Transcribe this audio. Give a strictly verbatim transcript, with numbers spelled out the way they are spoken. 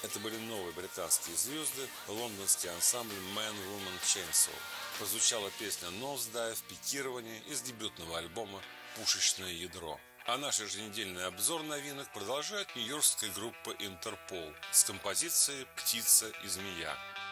Это были новые британские звезды, лондонский ансамбль Man Woman Chainsaw. Прозвучала песня Nosedive, пикирование из дебютного альбома «Пушечное ядро». А наш еженедельный обзор новинок продолжает нью-йоркская группа Интерпол с композицией «Птица и змея».